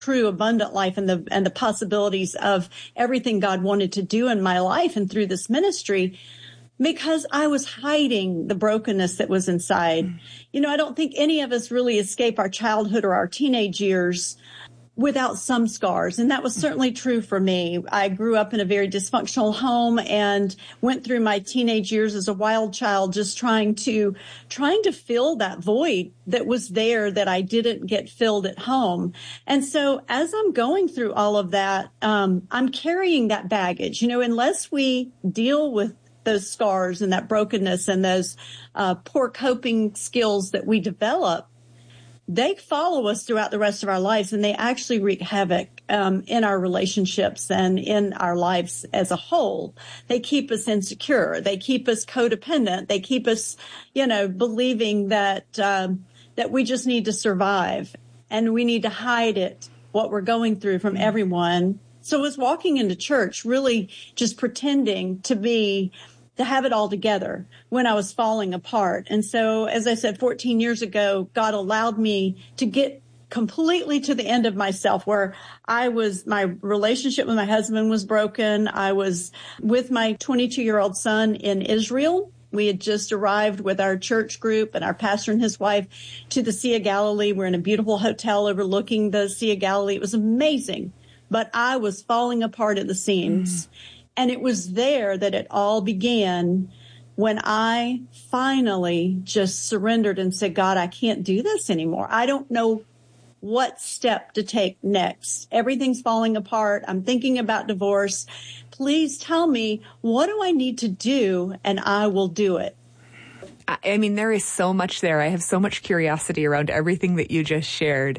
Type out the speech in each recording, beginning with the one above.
true abundant life and the possibilities of everything God wanted to do in my life and through this ministry, because I was hiding the brokenness that was inside. You know, I don't think any of us really escape our childhood or our teenage years without some scars. And that was certainly true for me. I grew up in a very dysfunctional home and went through my teenage years as a wild child, just trying to fill that void that was there that I didn't get filled at home. And so as I'm going through all of that, I'm carrying that baggage. You know, unless we deal with those scars and that brokenness and those poor coping skills that we develop, they follow us throughout the rest of our lives, and they actually wreak havoc in our relationships and in our lives as a whole. They keep us insecure. They keep us codependent. They keep us, you know, believing that we just need to survive and we need to hide it, what we're going through, from everyone. So I was walking into church really just pretending to have it all together when I was falling apart. And so, as I said, 14 years ago, God allowed me to get completely to the end of myself, where my relationship with my husband was broken. I was with my 22-year-old son in Israel. We had just arrived with our church group and our pastor and his wife to the Sea of Galilee. We're in a beautiful hotel overlooking the Sea of Galilee. It was amazing, but I was falling apart at the seams. And it was there that it all began, when I finally just surrendered and said, God, I can't do this anymore. I don't know what step to take next. Everything's falling apart. I'm thinking about divorce. Please tell me, what do I need to do? And I will do it. I mean, there is so much there. I have so much curiosity around everything that you just shared.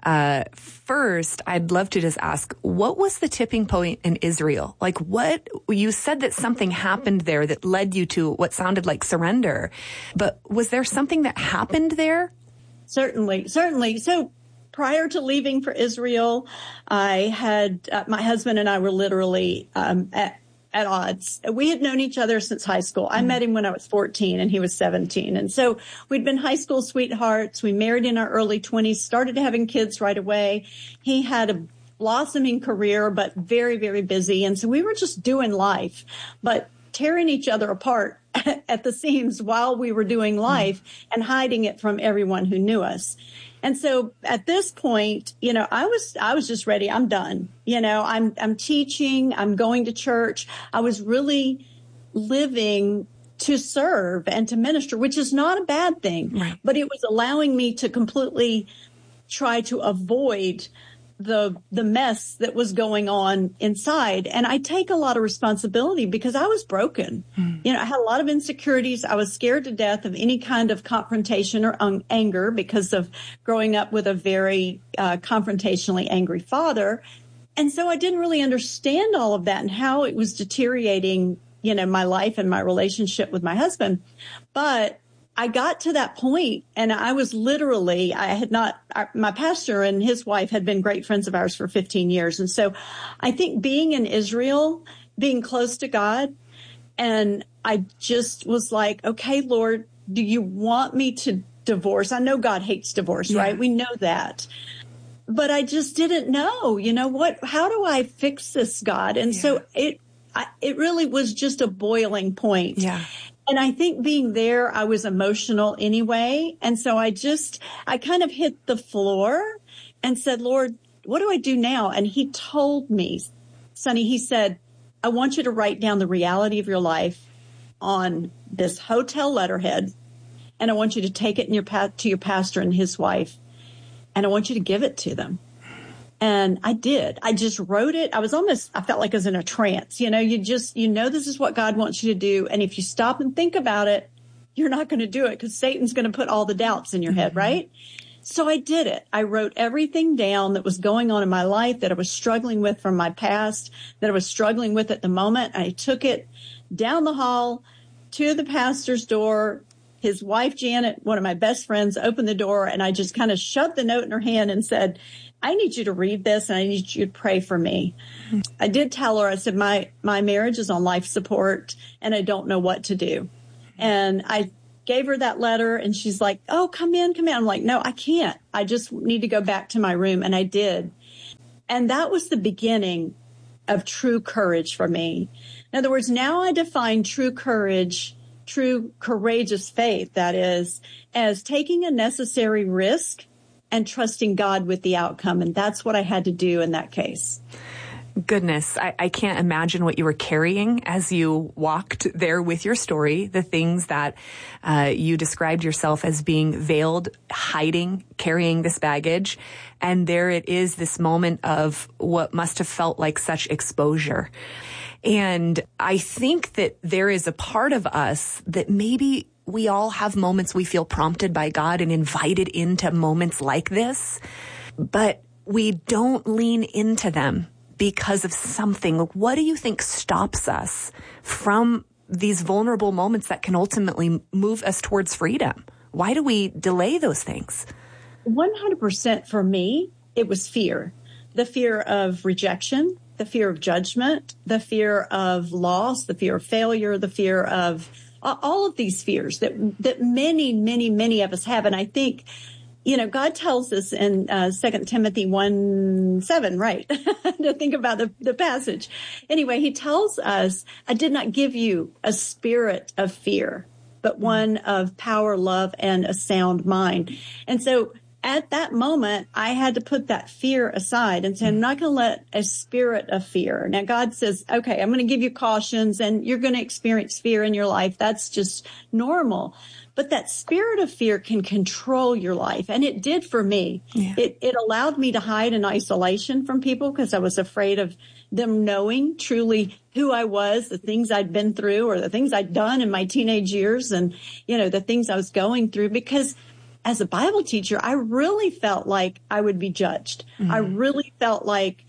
First, I'd love to just ask, what was the tipping point in Israel? Like, you said that something happened there that led you to what sounded like surrender, but was there something that happened there? Certainly. So prior to leaving for Israel, I had, my husband and I were literally, at odds. We had known each other since high school. I met him when I was 14 and he was 17. And so we'd been high school sweethearts. We married in our early 20s, started having kids right away. He had a blossoming career, but very, very busy. And so we were just doing life, but tearing each other apart at the seams while we were doing life and hiding it from everyone who knew us. And so at this point, you know, I was just ready. I'm done. You know, I'm teaching, I'm going to church. I was really living to serve and to minister, which is not a bad thing, right, but it was allowing me to completely try to avoid the mess that was going on inside. And I take a lot of responsibility because I was broken. You know, I had a lot of insecurities. I was scared to death of any kind of confrontation or anger because of growing up with a very confrontationally angry father. And so I didn't really understand all of that and how it was deteriorating, you know, my life and my relationship with my husband. But I got to that point and I was literally, my pastor and his wife had been great friends of ours for 15 years. And so I think being in Israel, being close to God, and I just was like, okay, Lord, do you want me to divorce? I know God hates divorce, right? We know that. But I just didn't know, you know what, how do I fix this, God? And so it really was just a boiling point. Yeah. And I think being there, I was emotional anyway. And so I kind of hit the floor and said, Lord, what do I do now? And he told me, Sonny, he said, I want you to write down the reality of your life on this hotel letterhead. And I want you to take it to your pastor and his wife. And I want you to give it to them. And I did. I just wrote it. I felt like I was in a trance. You know, this is what God wants you to do. And if you stop and think about it, you're not going to do it because Satan's going to put all the doubts in your head, right? So I did it. I wrote everything down that was going on in my life, that I was struggling with from my past, that I was struggling with at the moment. I took it down the hall to the pastor's door. His wife, Janet, one of my best friends, opened the door, and I just kind of shoved the note in her hand and said, I need you to read this and I need you to pray for me. I did tell her, I said, my marriage is on life support and I don't know what to do. And I gave her that letter and she's like, oh, come in. I'm like, no, I can't. I just need to go back to my room. And I did. And that was the beginning of true courage for me. In other words, now I define true courage, true courageous faith, that is, as taking a necessary risk and trusting God with the outcome. And that's what I had to do in that case. Goodness, I can't imagine what you were carrying as you walked there with your story, the things that you described yourself as being veiled, hiding, carrying this baggage. And there it is, this moment of what must have felt like such exposure. And I think that there is a part of us that maybe we all have moments we feel prompted by God and invited into moments like this, but we don't lean into them because of something. What do you think stops us from these vulnerable moments that can ultimately move us towards freedom? Why do we delay those things? 100% for me, it was fear. The fear of rejection, the fear of judgment, the fear of loss, the fear of failure, the fear of all of these fears that many of us have. And I think, God tells us in 2 Timothy 1:7, right? To think about the passage. Anyway, he tells us, I did not give you a spirit of fear, but one of power, love, and a sound mind. And so at that moment, I had to put that fear aside and say, I'm not going to let a spirit of fear. Now, God says, okay, I'm going to give you cautions and you're going to experience fear in your life. That's just normal. But that spirit of fear can control your life. And it did for me. Yeah. It allowed me to hide in isolation from people because I was afraid of them knowing truly who I was, the things I'd been through or the things I'd done in my teenage years and, the things I was going through. Because as a Bible teacher, I really felt like I would be judged. Mm-hmm. I really felt like,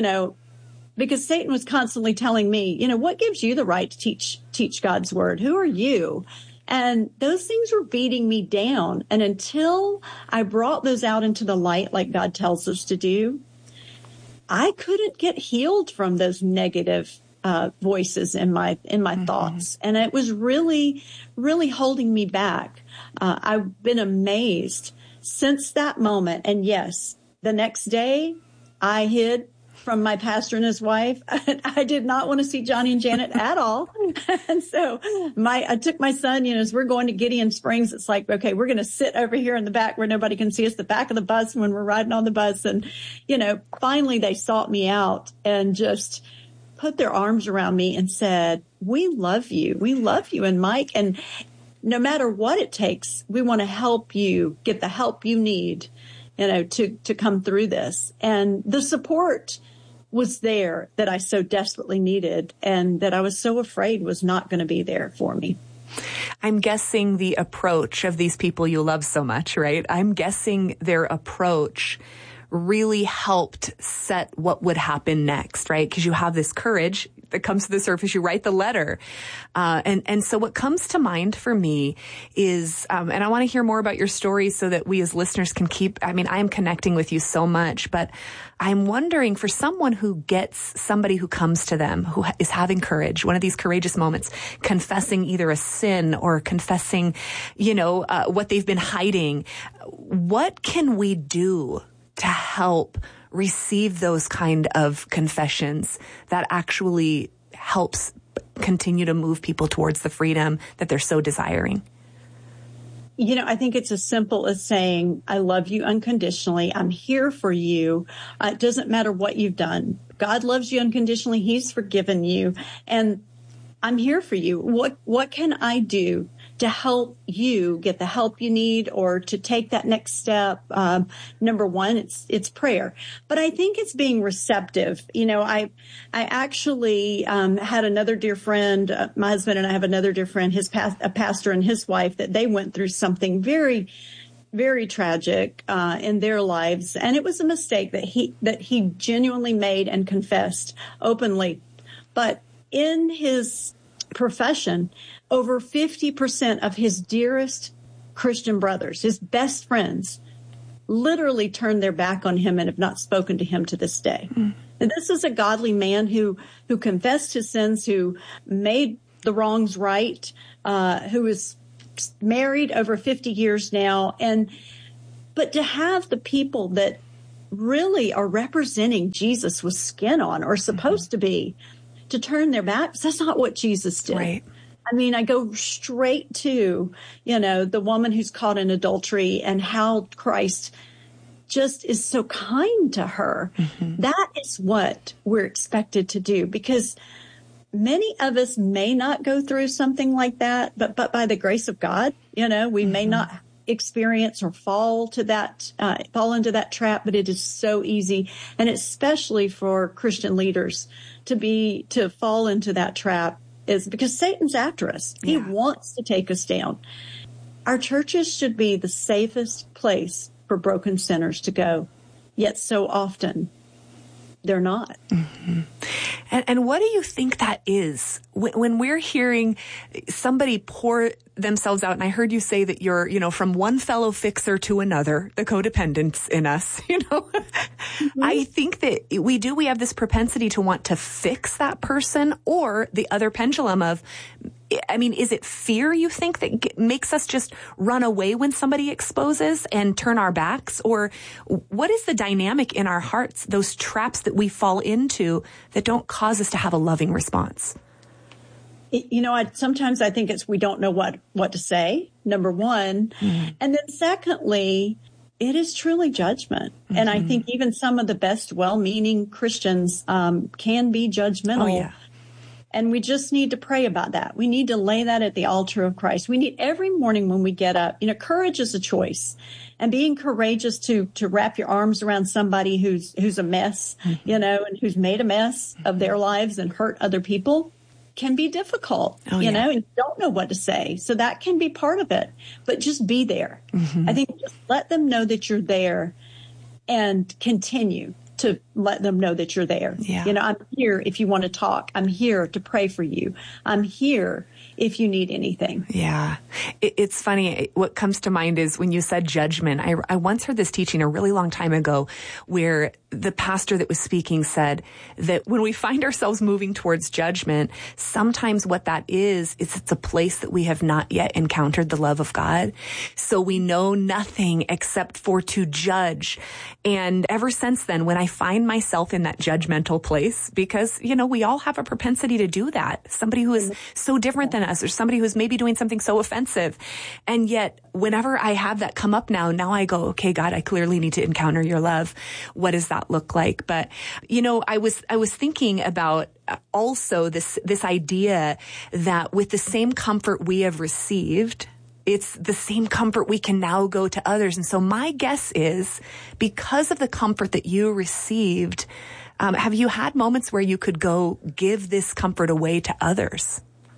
because Satan was constantly telling me, what gives you the right to teach God's word? Who are you? And those things were beating me down. And until I brought those out into the light, like God tells us to do, I couldn't get healed from those negative voices in my mm-hmm. thoughts. And it was really, really holding me back. I've been amazed since that moment. And yes, the next day I hid from my pastor and his wife. I did not want to see Johnny and Janet at all. And so I took my son, as we're going to Gideon Springs, it's like, okay, we're going to sit over here in the back where nobody can see us, the back of the bus when we're riding on the bus. And, finally they sought me out and just put their arms around me and said, we love you. We love you. And Mike, and no matter what it takes, we want to help you get the help you need, to come through this. And the support was there that I so desperately needed and that I was so afraid was not going to be there for me. I'm guessing the approach of these people you love so much, right? I'm guessing their approach really helped set what would happen next, right? Because you have this courage that comes to the surface. You write the letter. And so what comes to mind for me is, and I want to hear more about your story so that we as listeners can I am connecting with you so much, but I'm wondering for someone who gets somebody who comes to them, who is having courage, one of these courageous moments, confessing either a sin or confessing, what they've been hiding, what can we do to help receive those kind of confessions that actually helps continue to move people towards the freedom that they're so desiring? I think it's as simple as saying, I love you unconditionally. I'm here for you. It doesn't matter what you've done. God loves you unconditionally. He's forgiven you. And I'm here for you. What can I do to help you get the help you need or to take that next step? Number one, it's prayer, but I think it's being receptive. I actually had another dear friend, my husband and I have another dear friend, a pastor and his wife, that they went through something very, very tragic in their lives, and it was a mistake that he genuinely made and confessed openly, but in his profession, over 50% of his dearest Christian brothers, his best friends, literally turned their back on him and have not spoken to him to this day. Mm. And this is a godly man who confessed his sins, who made the wrongs right, who is married over 50 years now. But to have the people that really are representing Jesus with skin on, or supposed to be, to turn their backs. That's not what Jesus did. Right. I mean, I go straight to, the woman who's caught in adultery and how Christ just is so kind to her. That is what we're expected to do, because many of us may not go through something like that, but by the grace of God, we may not experience or fall into that trap, but it is so easy. And especially for Christian leaders to fall into that trap, is because Satan's after us. He wants to take us down. Our churches should be the safest place for broken sinners to go. Yet so often they're not. And what do you think that is? When we're hearing somebody pour themselves out, and I heard you say that you're, from one fellow fixer to another, the codependence in us, I think that we have this propensity to want to fix that person, or the other pendulum of, is it fear, you think, that makes us just run away when somebody exposes and turn our backs? Or what is the dynamic in our hearts, those traps that we fall into that don't cause us to have a loving response? Sometimes I think it's we don't know what to say, number one. And then secondly, it is truly judgment. And I think even some of the best well-meaning Christians can be judgmental. Oh, yeah. And we just need to pray about that. We need to lay that at the altar of Christ. We need every morning when we get up, courage is a choice. And being courageous to wrap your arms around somebody who's a mess, and who's made a mess of their lives and hurt other people can be difficult, and you don't know what to say. So that can be part of it. But just be there. I think just let them know that you're there and continue to let them know that you're there. Yeah. I'm here if you want to talk. I'm here to pray for you. I'm here if you need anything. Yeah. It's funny. What comes to mind is when you said judgment. I once heard this teaching a really long time ago where the pastor that was speaking said that when we find ourselves moving towards judgment, sometimes what that is it's a place that we have not yet encountered the love of God. So we know nothing except for to judge. And ever since then, when I find myself in that judgmental place, because, we all have a propensity to do that. Somebody who is so different than us, or somebody who's maybe doing something so offensive. And yet, whenever I have that come up now I go, okay, God, I clearly need to encounter your love. What does that look like? But, I was thinking about also this idea that with the same comfort we have received, it's the same comfort we can now go to others. And so my guess is, because of the comfort that you received, have you had moments where you could go give this comfort away to others?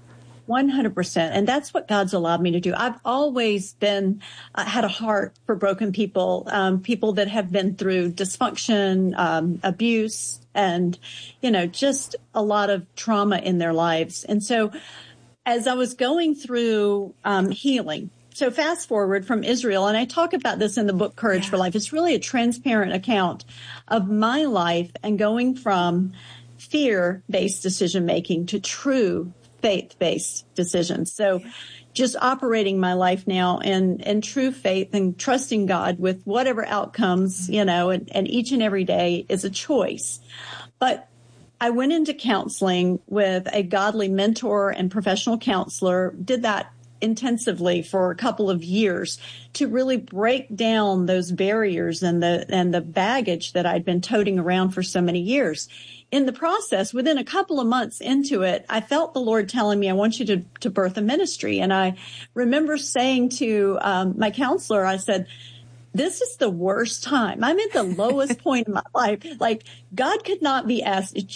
100%. And that's what God's allowed me to do. I've always had a heart for broken people, people that have been through dysfunction, abuse, and, just a lot of trauma in their lives. And so as I was going through healing, so fast forward from Israel, and I talk about this in the book, Courage for Life. It's really a transparent account of my life and going from fear-based decision-making to true faith-based decisions. So just operating my life now in true faith and trusting God with whatever outcomes, and each and every day is a choice. But I went into counseling with a godly mentor and professional counselor, did that intensively for a couple of years to really break down those barriers and the baggage that I'd been toting around for so many years. In the process, within a couple of months into it, I felt the Lord telling me, I want you to birth a ministry. And I remember saying to my counselor, I said, this is the worst time. I'm at the lowest point in my life. Like, God could not be asking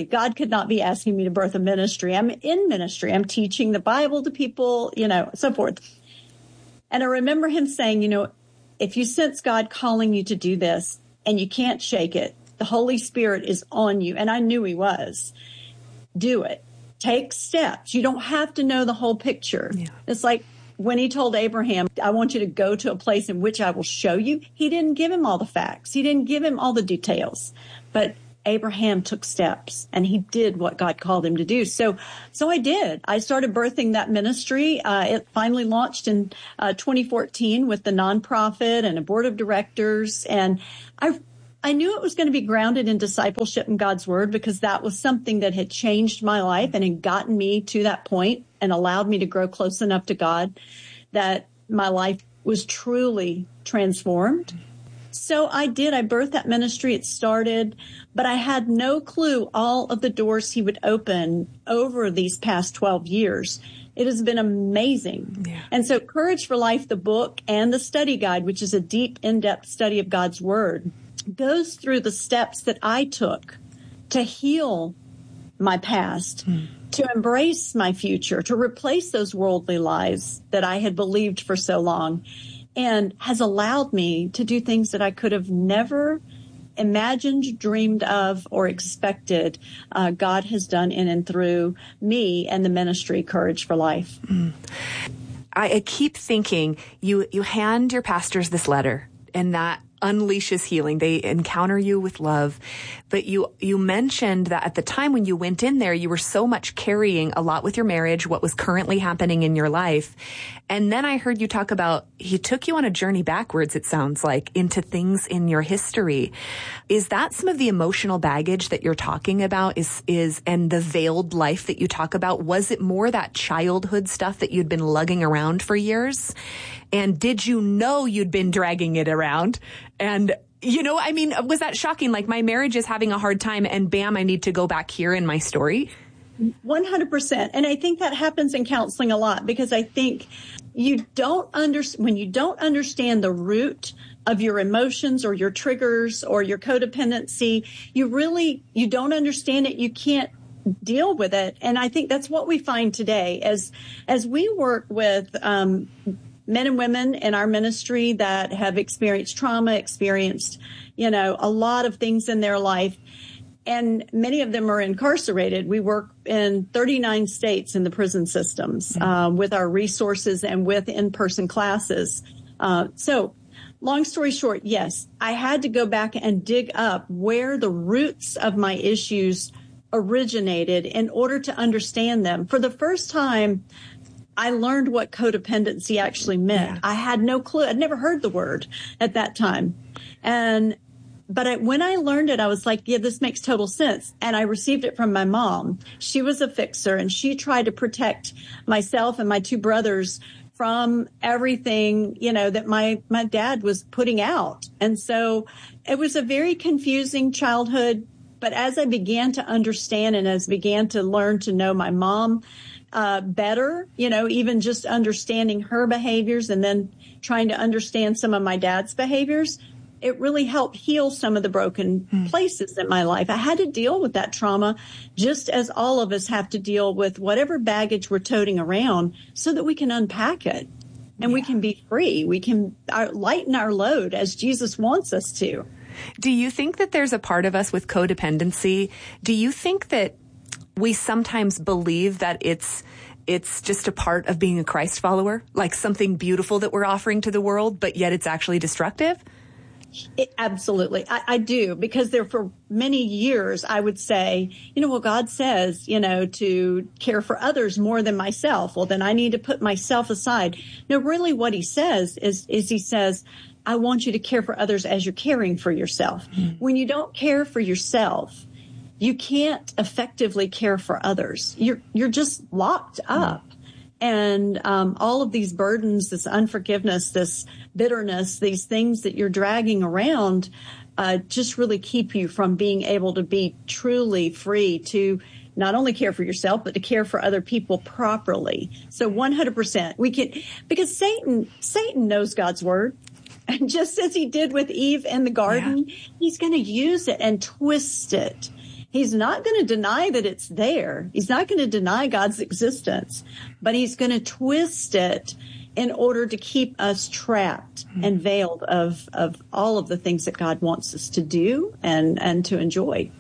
me to birth a ministry. I'm in ministry. I'm teaching the Bible to people, so forth. And I remember him saying, if you sense God calling you to do this and you can't shake it, the Holy Spirit is on you. And I knew he was. Do it. Take steps. You don't have to know the whole picture. Yeah. It's like when he told Abraham, I want you to go to a place in which I will show you. He didn't give him all the facts. He didn't give him all the details. But Abraham took steps and he did what God called him to do. So I did. I started birthing that ministry. It finally launched in 2014 with the nonprofit and a board of directors. And I knew it was going to be grounded in discipleship and God's word, because that was something that had changed my life and had gotten me to that point and allowed me to grow close enough to God that my life was truly transformed. So I birthed that ministry. It started, but I had no clue all of the doors he would open over these past 12 years. It has been amazing. Yeah. And so Courage for Life, the book, and the study guide, which is a deep, in-depth study of God's word, goes through the steps that I took to heal my past, to embrace my future, to replace those worldly lies that I had believed for so long, and has allowed me to do things that I could have never imagined, dreamed of, or expected. God has done in and through me and the ministry Courage for Life. I keep thinking you hand your pastors this letter, and that unleashes healing. They encounter you with love. But you mentioned that at the time when you went in there, you were so much carrying a lot with your marriage, what was currently happening in your life. And then I heard you talk about he took you on a journey backwards, it sounds like, into things in your history. Is that some of the emotional baggage that you're talking about and the veiled life that you talk about? Was it more that childhood stuff that you'd been lugging around for years? And did you know you'd been dragging it around? And, was that shocking? Like, my marriage is having a hard time and bam, I need to go back here in my story. 100%. And I think that happens in counseling a lot, because I think when you don't understand the root of your emotions or your triggers or your codependency, you don't understand it. You can't deal with it. And I think that's what we find today as we work with, men and women in our ministry that have experienced trauma, a lot of things in their life. And many of them are incarcerated. We work in 39 states in the prison systems with our resources and with in-person classes. So long story short, yes, I had to go back and dig up where the roots of my issues originated in order to understand them. For the first time, I learned what codependency actually meant. Yeah. I had no clue. I'd never heard the word at that time. But when I learned it, I was like, yeah, this makes total sense. And I received it from my mom. She was a fixer, and she tried to protect myself and my two brothers from everything, that my dad was putting out. And so it was a very confusing childhood. But as I began to understand and as I began to learn to know my mom better, even just understanding her behaviors and then trying to understand some of my dad's behaviors, it really helped heal some of the broken places in my life. I had to deal with that trauma just as all of us have to deal with whatever baggage we're toting around so that we can unpack it and we can be free. We can lighten our load as Jesus wants us to. Do you think that there's a part of us with codependency? Do you think that we sometimes believe that it's just a part of being a Christ follower, like something beautiful that we're offering to the world, but yet it's actually destructive? Absolutely. I do, because for many years, I would say, God says, to care for others more than myself. Well, then I need to put myself aside. No, really what he says is he says, I want you to care for others as you're caring for yourself. When you don't care for yourself, you can't effectively care for others. You're just locked up. And all of these burdens, this unforgiveness, this bitterness, these things that you're dragging around just really keep you from being able to be truly free to not only care for yourself, but to care for other people properly. So 100%. Because Satan knows God's word. And just as he did with Eve in the garden, he's going to use it and twist it. He's not going to deny that it's there. He's not going to deny God's existence, but he's going to twist it in order to keep us trapped and veiled of all of the things that God wants us to do and to enjoy.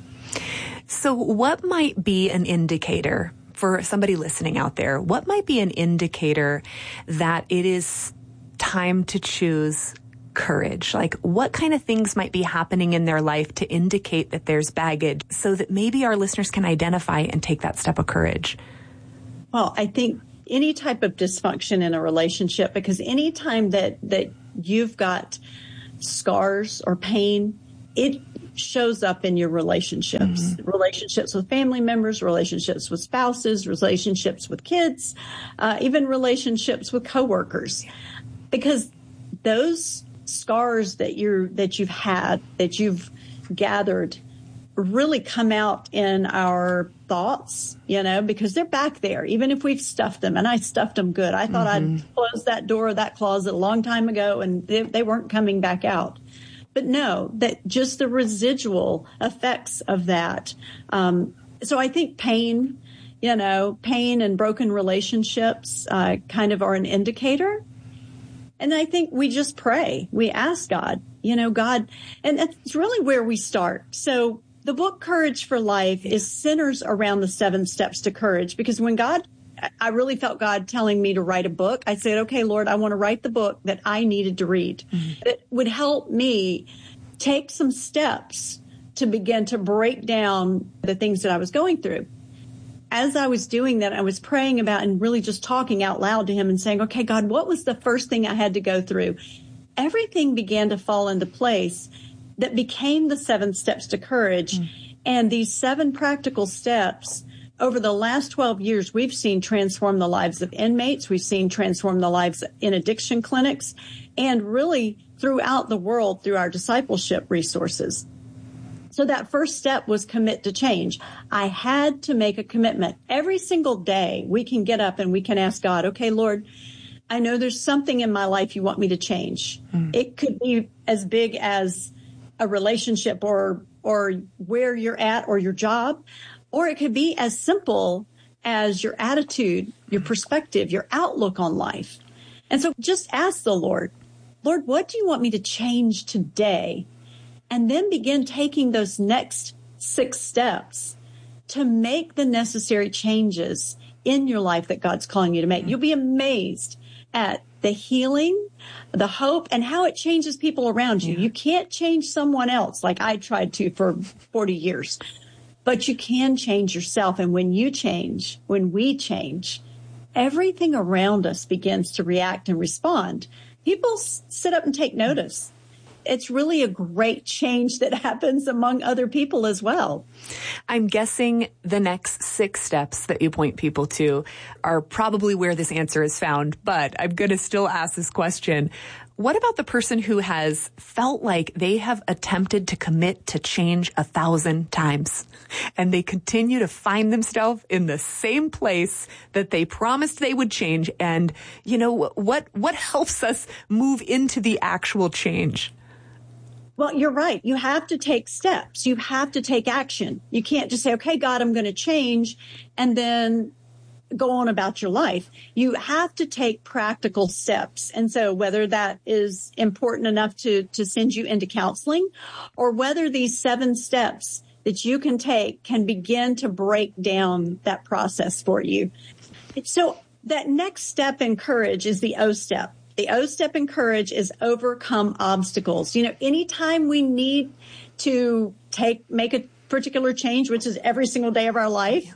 So what might be an indicator for somebody listening out there? What might be an indicator that it is time to choose courage? Like, what kind of things might be happening in their life to indicate that there's baggage so that maybe our listeners can identify and take that step of courage? Well, I think any type of dysfunction in a relationship, because any time that you've got scars or pain, shows up in your relationships, relationships with family members, relationships with spouses, relationships with kids, even relationships with coworkers, because those scars that you've gathered really come out in our thoughts, because they're back there, even if we've stuffed them. And I stuffed them good. I thought I'd closed that door of that closet a long time ago, and they weren't coming back out. But no, that just the residual effects of that. So I think pain and broken relationships kind of are an indicator. And I think we just pray. We ask God, God, and that's really where we start. So the book Courage for Life is centers around the 7 steps to courage, because when I really felt God telling me to write a book, I said, okay, Lord, I want to write the book that I needed to read that would help me take some steps to begin to break down the things that I was going through. As I was doing that, I was praying about and really just talking out loud to him and saying, okay, God, what was the first thing I had to go through? Everything began to fall into place that became the 7 steps to courage. And these 7 practical steps over the last 12 years, we've seen transform the lives of inmates. We've seen transform the lives in addiction clinics, and really throughout the world through our discipleship resources. So that first step was commit to change. I had to make a commitment. Every single day we can get up and we can ask God, okay, Lord, I know there's something in my life you want me to change. It could be as big as a relationship or where you're at or your job, or it could be as simple as your attitude, your perspective, your outlook on life. And so just ask the Lord, what do you want me to change today? And then begin taking those next 6 steps to make the necessary changes in your life that God's calling you to make. You'll be amazed at the healing, the hope, and how it changes people around you. You can't change someone else like I tried to for 40 years, but you can change yourself. And when we change, everything around us begins to react and respond. People sit up and take notice. It's really a great change that happens among other people as well. I'm guessing the next 6 steps that you point people to are probably where this answer is found, but I'm going to still ask this question. What about the person who has felt like they have attempted to commit to change 1,000 times and they continue to find themselves in the same place that they promised they would change? And, what helps us move into the actual change? Well, you're right. You have to take steps. You have to take action. You can't just say, okay, God, I'm going to change, and then go on about your life. You have to take practical steps. And so whether that is important enough to send you into counseling, or whether these 7 steps that you can take can begin to break down that process for you. So that next step in courage is the O step. The O step in courage is overcome obstacles. Anytime we need to make a particular change, which is every single day of our life,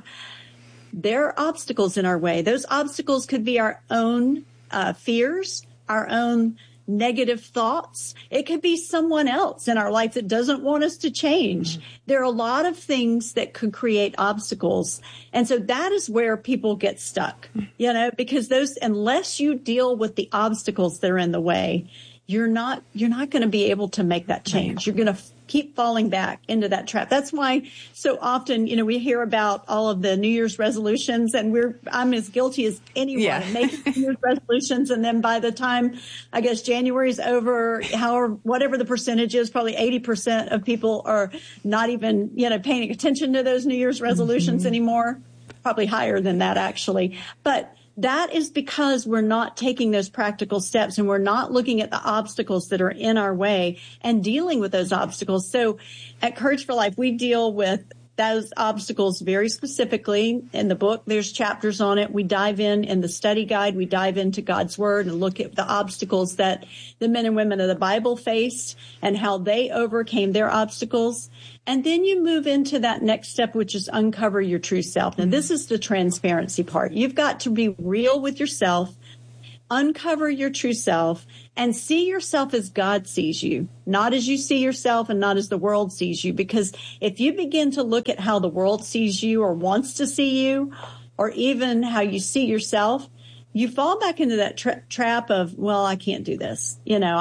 there are obstacles in our way. Those obstacles could be our own fears, our own negative thoughts. It could be someone else in our life that doesn't want us to change. There are a lot of things that could create obstacles. And so that is where people get stuck, because unless you deal with the obstacles that are in the way, you're not going to be able to make that change. You're going to keep falling back into that trap. That's why so often, we hear about all of the New Year's resolutions, and I'm as guilty as anyone making New Year's resolutions. And then by the time, I guess, January's over, whatever the percentage is, probably 80% of people are not even, paying attention to those New Year's resolutions anymore. Probably higher than that, actually. But that is because we're not taking those practical steps, and we're not looking at the obstacles that are in our way and dealing with those obstacles. So at Courage for Life, we deal with those obstacles very specifically. In the book, there's chapters on it. We dive in the study guide. We dive into God's Word and look at the obstacles that the men and women of the Bible faced and how they overcame their obstacles. And then you move into that next step, which is uncover your true self. And this is the transparency part. You've got to be real with yourself uncover your true self and see yourself as God sees you, not as you see yourself and not as the world sees you. Because if you begin to look at how the world sees you or wants to see you, or even how you see yourself, you fall back into that trap of, well, I can't do this.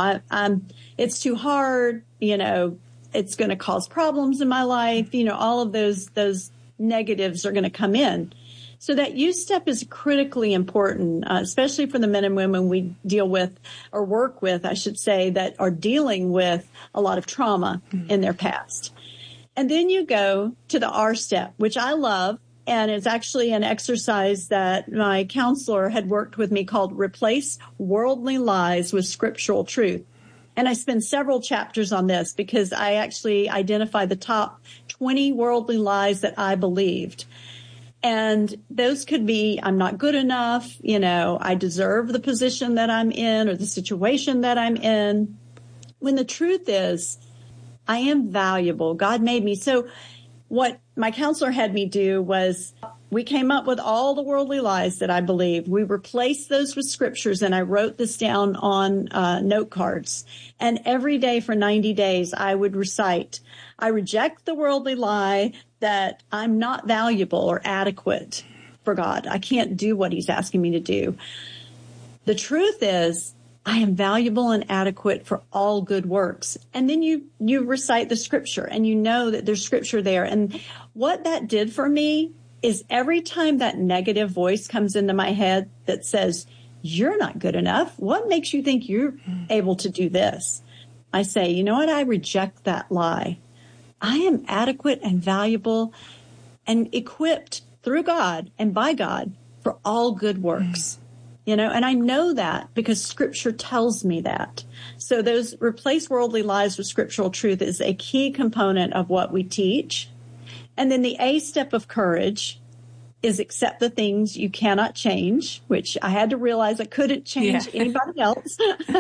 It's too hard. It's going to cause problems in my life. All of those negatives are going to come in. So that you step is critically important, especially for the men and women we deal with or work with, I should say, that are dealing with a lot of trauma in their past. And then you go to the R step, which I love. And it's actually an exercise that my counselor had worked with me called Replace Worldly Lies with Scriptural Truth. And I spend several chapters on this because I actually identify the top 20 worldly lies that I believed. And those could be, I'm not good enough, I deserve the position that I'm in or the situation that I'm in. When the truth is, I am valuable. God made me. So what my counselor had me do was we came up with all the worldly lies that I believed. We replaced those with scriptures, and I wrote this down on note cards. And every day for 90 days, I would recite, I reject the worldly lie that I'm not valuable or adequate for God. I can't do what he's asking me to do. The truth is, I am valuable and adequate for all good works. And then you recite the scripture and you know that there's scripture there. And what that did for me is every time that negative voice comes into my head that says, you're not good enough. What makes you think you're able to do this? I say, you know what? I reject that lie. I am adequate and valuable and equipped through God and by God for all good works. And I know that because scripture tells me that. So those replace worldly lies with scriptural truth is a key component of what we teach. And then the A step of courage is accept the things you cannot change, which I had to realize I couldn't change anybody else.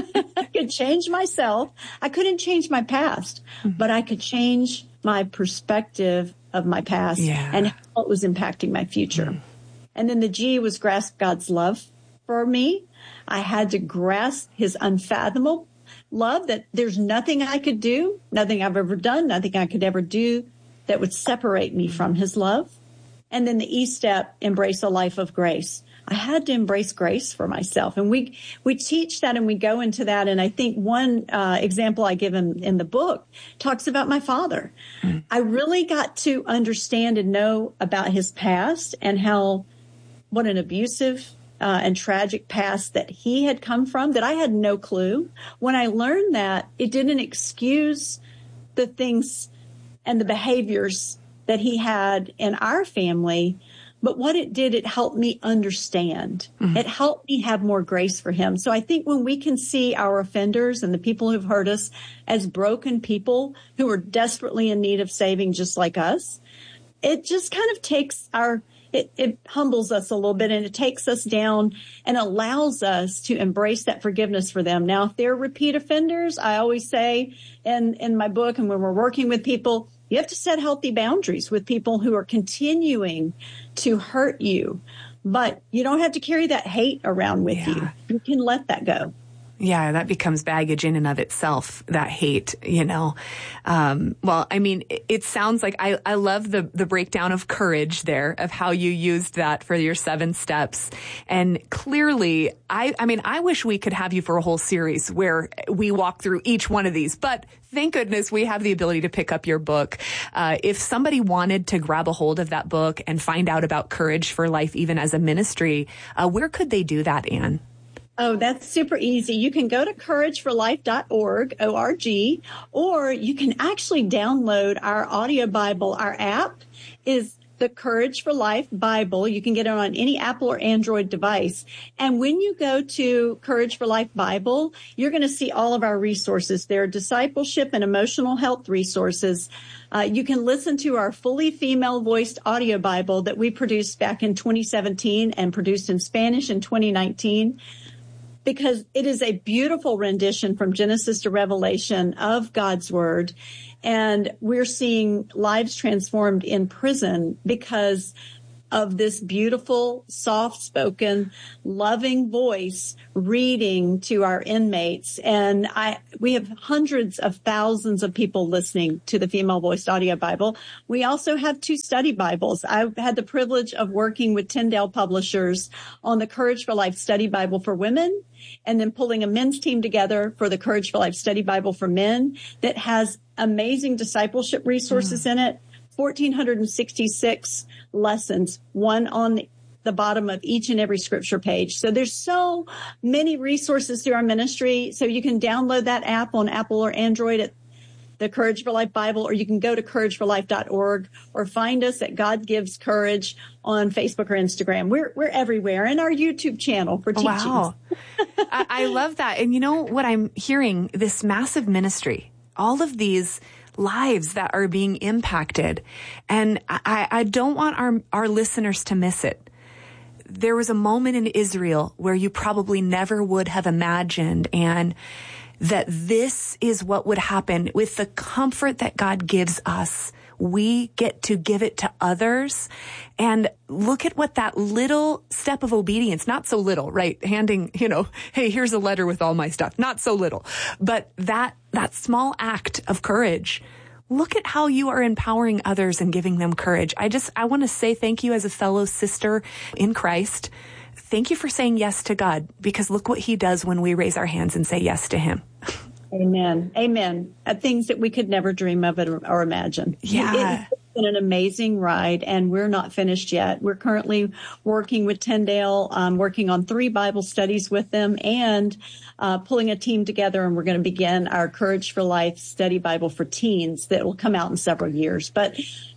I could change myself. I couldn't change my past, but I could change my perspective of my past and how it was impacting my future. And then the G was grasp God's love for me. I had to grasp his unfathomable love, that there's nothing I could do, nothing I've ever done, nothing I could ever do that would separate me from his love. And then the E step, embrace a life of grace. I had to embrace grace for myself. And we teach that and we go into that. And I think one example I give in the book talks about my father. I really got to understand and know about his past and what an abusive and tragic past that he had come from, that I had no clue. When I learned that, it didn't excuse the things and the behaviors that he had in our family, but what it did, it helped me understand. It helped me have more grace for him. So I think when we can see our offenders and the people who've hurt us as broken people who are desperately in need of saving just like us, it just kind of takes it humbles us a little bit, and it takes us down and allows us to embrace that forgiveness for them. Now, if they're repeat offenders, I always say in my book and when we're working with people, you have to set healthy boundaries with people who are continuing to hurt you. But you don't have to carry that hate around with you. You can let that go. Yeah, that becomes baggage in and of itself, that hate, Well, I mean, it sounds like I love the breakdown of courage there, of how you used that for your 7 steps. And clearly, I wish we could have you for a whole series where we walk through each one of these, but thank goodness we have the ability to pick up your book. If somebody wanted to grab a hold of that book and find out about Courage for Life, even as a ministry, where could they do that, Ann? Oh, that's super easy. You can go to courageforlife.org, O-R-G, or you can actually download our audio Bible. Our app is the Courage for Life Bible. You can get it on any Apple or Android device. And when you go to Courage for Life Bible, you're going to see all of our resources. There are discipleship and emotional health resources. You can listen to our fully female-voiced audio Bible that we produced back in 2017 and produced in Spanish in 2019. Because it is a beautiful rendition from Genesis to Revelation of God's Word. And we're seeing lives transformed in prison because of this beautiful, soft-spoken, loving voice reading to our inmates. And we have hundreds of thousands of people listening to the Female Voiced Audio Bible. We also have 2 study Bibles. I've had the privilege of working with Tyndale Publishers on the Courage for Life Study Bible for women, and then pulling a men's team together for the Courage for Life Study Bible for men that has amazing discipleship resources in it. 1,466 lessons, one on the bottom of each and every scripture page. So there's so many resources through our ministry. So you can download that app on Apple or Android at the Courage for Life Bible, or you can go to courageforlife.org or find us at God Gives Courage on Facebook or Instagram. We're everywhere, and our YouTube channel for teachings. Wow. I love that. And you know what I'm hearing? This massive ministry, all of these lives that are being impacted. And I don't want our listeners to miss it. There was a moment in Israel where you probably never would have imagined, and that this is what would happen with the comfort that God gives us. We get to give it to others. And look at what that little step of obedience, not so little, right? Handing, hey, here's a letter with all my stuff. Not so little. But that small act of courage, look at how you are empowering others and giving them courage. I want to say thank you as a fellow sister in Christ. Thank you for saying yes to God, because look what he does when we raise our hands and say yes to him. Amen. Amen. Things that we could never dream of or imagine. Yeah. It's been an amazing ride, and we're not finished yet. We're currently working with Tyndale, working on 3 Bible studies with them, and pulling a team together, and we're going to begin our Courage for Life Study Bible for teens that will come out in several years. But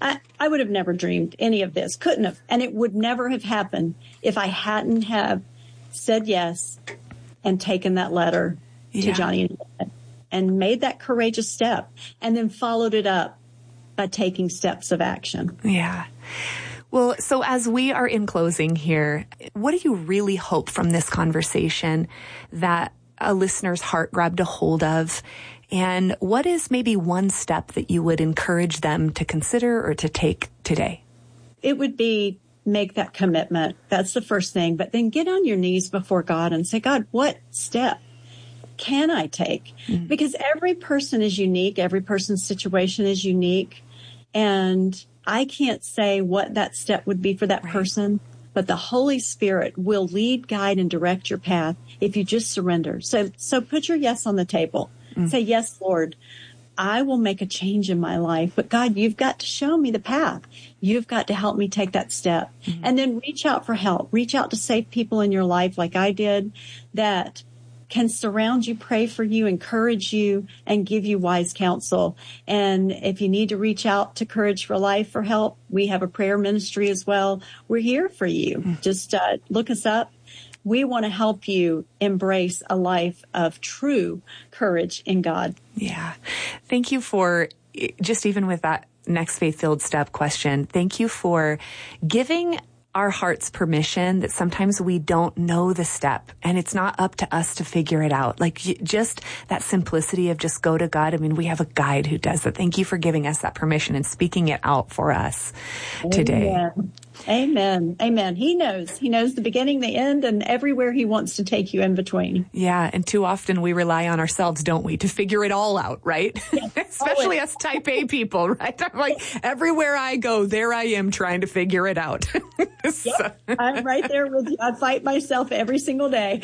I would have never dreamed any of this, couldn't have, and it would never have happened if I hadn't have said yes and taken that letter to Johnny and made that courageous step, and then followed it up by taking steps of action. Yeah. Well, so as we are in closing here, what do you really hope from this conversation that a listener's heart grabbed a hold of? And what is maybe one step that you would encourage them to consider or to take today? It would be make that commitment. That's the first thing. But then get on your knees before God and say, God, what step can I take? Mm-hmm. Because every person is unique. Every person's situation is unique. And I can't say what that step would be for that person, but the Holy Spirit will lead, guide, and direct your path if you just surrender. So put your yes on the table. Mm-hmm. Say, yes, Lord, I will make a change in my life. But God, you've got to show me the path. You've got to help me take that step. Mm-hmm. And then reach out for help. Reach out to safe people in your life like I did that can surround you, pray for you, encourage you, and give you wise counsel. And if you need to reach out to Courage for Life for help, we have a prayer ministry as well. We're here for you. Just look us up. We want to help you embrace a life of true courage in God. Yeah. Thank you for just even with that next faith-filled step question. Thank you for giving our heart's permission that sometimes we don't know the step and it's not up to us to figure it out. Like just that simplicity of just go to God. I mean, we have a guide who does that. Thank you for giving us that permission and speaking it out for us today. Amen. Amen. He knows the beginning, the end, and everywhere he wants to take you in between. Yeah. And too often we rely on ourselves, don't we, to figure it all out, right? Yes, especially us type A people, right? I'm like, everywhere I go, there I am trying to figure it out. Yep, I'm right there with you. I fight myself every single day.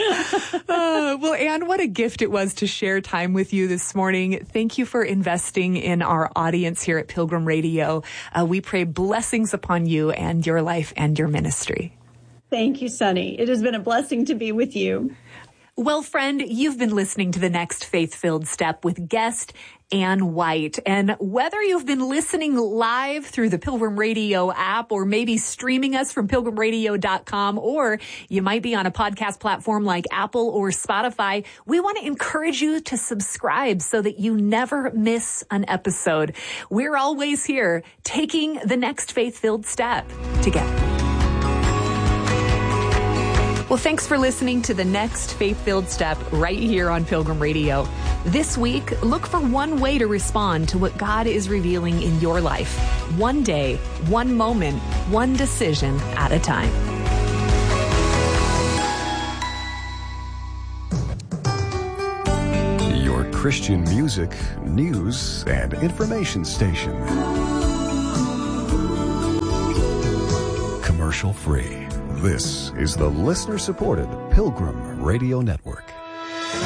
Well, Ann, what a gift it was to share time with you this morning. Thank you for investing in our audience here at Pilgrim Radio. We pray blessings upon you and your life and your ministry. Thank you, Sunny. It has been a blessing to be with you. Well, friend, you've been listening to The Next Faith-Filled Step with guest Ann White. And whether you've been listening live through the Pilgrim Radio app or maybe streaming us from pilgrimradio.com, or you might be on a podcast platform like Apple or Spotify, we want to encourage you to subscribe so that you never miss an episode. We're always here taking the next faith-filled step together. Well, thanks for listening to the next Faith-Filled Step right here on Pilgrim Radio. This week, look for one way to respond to what God is revealing in your life. One day, one moment, one decision at a time. Your Christian music, news, and information station. Commercial free. This is the listener-supported Pilgrim Radio Network.